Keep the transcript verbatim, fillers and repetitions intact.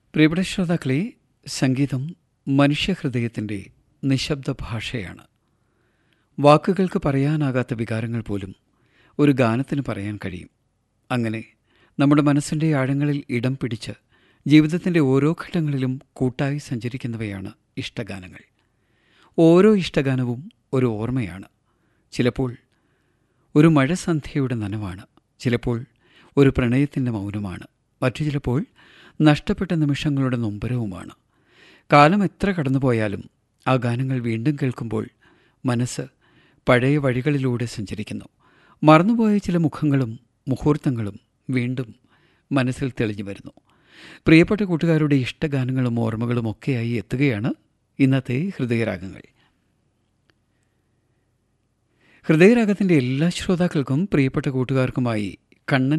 പ്രിയപ്പെട്ട ശ്രോതാക്കളെ, സംഗീതം മനുഷ്യഹൃദയത്തിൻ്റെ നിശബ്ദ ഭാഷയാണ്. വാക്കുകൾക്ക് പറയാനാകാത്ത വികാരങ്ങൾ പോലും ഒരു ഗാനത്തിന് പറയാൻ കഴിയും. അങ്ങനെ നമ്മുടെ മനസ്സിൻ്റെ ആഴങ്ങളിൽ ഇടം പിടിച്ച് ജീവിതത്തിൻ്റെ ഓരോ ഘട്ടങ്ങളിലും കൂട്ടായി സഞ്ചരിക്കുന്നവയാണ് ഇഷ്ടഗാനങ്ങൾ. ഓരോ ഇഷ്ടഗാനവും ഒരു ഓർമ്മയാണ്. ചിലപ്പോൾ ഒരു മഴസന്ധ്യയുടെ നനവാണ്, ചിലപ്പോൾ ഒരു പ്രണയത്തിൻ്റെ മൗനമാണ്, മറ്റു ചിലപ്പോൾ നഷ്ടപ്പെട്ട നിമിഷങ്ങളുടെ നൊമ്പരവുമാണ്. കാലം എത്ര കടന്നുപോയാലും ആ ഗാനങ്ങൾ വീണ്ടും കേൾക്കുമ്പോൾ മനസ്സ് പഴയ വഴികളിലൂടെ സഞ്ചരിക്കുന്നു. മറന്നുപോയ ചില മുഖങ്ങളും മുഹൂർത്തങ്ങളും വീണ്ടും മനസ്സിൽ തെളിഞ്ഞു വരുന്നു. പ്രിയപ്പെട്ട കൂട്ടുകാരുടെ ഇഷ്ടഗാനങ്ങളും ഓർമ്മകളും ഒക്കെയായി എത്തുകയാണ് ഇന്നത്തെ ഹൃദയരാഗങ്ങൾ. ഹൃദയരാഗത്തിൻ്റെ എല്ലാ ശ്രോതാക്കൾക്കും പ്രിയപ്പെട്ട കൂട്ടുകാർക്കുമായി കണ്ണൻ